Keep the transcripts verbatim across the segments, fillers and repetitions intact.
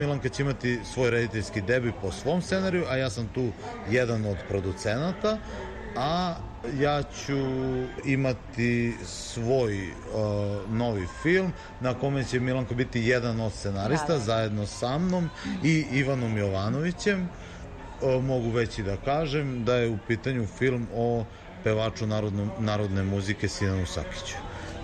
Milanka će imati svoj rediteljski debi po svom scenariju, a ja sam tu jedan od producenata, a ja ću imati svoj uh, novi film na kome će Milanka biti jedan od scenarista, da, da. zajedno sa mnom i Ivanom Jovanovićem. Uh, mogu već i da kažem da je u pitanju film o pevaču narodne, narodne muzike Sinanu Sakiću.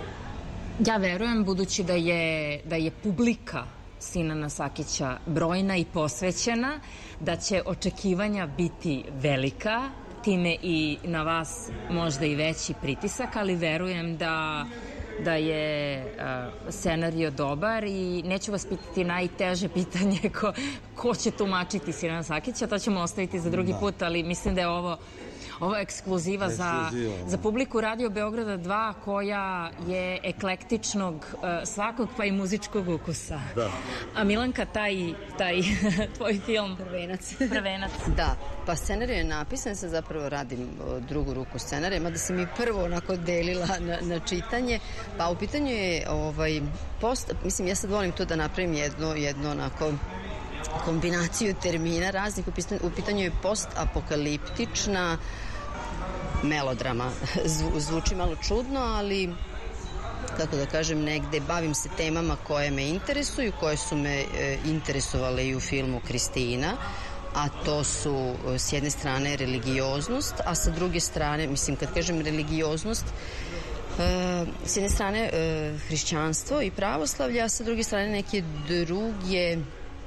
Ja verujem, budući da je, da je publika Sinana Sakića brojna i posvećena, da će očekivanja biti velika, time i na vas možda i veći pritisak, ali verujem da, da je uh, scenario dobar i neću vas pitati najteže pitanje ko, ko će tumačiti Sinana Sakića, to ćemo ostaviti za drugi da. put, ali mislim da je ovo Ovo je ekskluziva za, za publiku Radio Beograda dva koja je eklektičnog uh, svakog pa i muzičkog ukusa. Da. A Milanka, taj, taj tvoj film Prvenac. Prvenac. Da, pa scenarij je napisan, sad zapravo radim drugu ruku scenarija, mada sam i prvo onako delila na, na čitanje, pa u pitanju je ovaj, post, mislim ja sad volim to da napravim jedno, jedno onako kombinaciju termina raznih, u pitanju je post-apokaliptična melodrama. Zvuči malo čudno, ali kako da kažem, negde bavim se temama koje me interesuju, koje su me e, interesovale i u filmu Kristina, a to su s jedne strane religioznost, a sa druge strane, mislim kad kažem religioznost, e, s jedne strane e, hrišćanstvo i pravoslavlje, a sa druge strane neke druge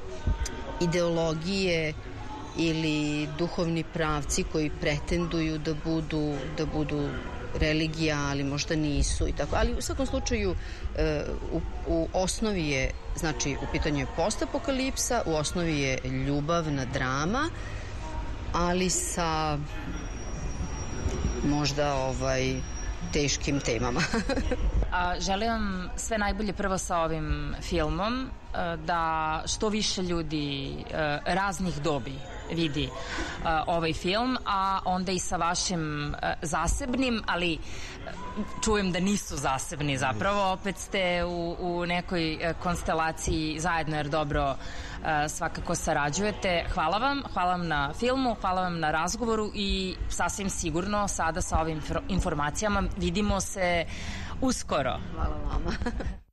ideologije ili duhovni pravci koji pretenduju da budu, da budu religija, ali možda nisu i tako. Ali u svakom slučaju u, u osnovi je, znači u pitanju je postapokalipsa, u osnovi je ljubavna drama, ali sa možda ovaj teškim temama. A, želim vam sve najbolje prvo sa ovim filmom, da što više ljudi raznih dobi vidi ovaj film, a onda i sa vašim zasebnim, ali čujem da nisu zasebni zapravo, opet ste u, u nekoj konstelaciji zajedno jer dobro svakako sarađujete. Hvala vam, hvala vam na filmu, hvala vam na razgovoru i sasvim sigurno sada sa ovim informacijama vidimo se uskoro. Hvala vama.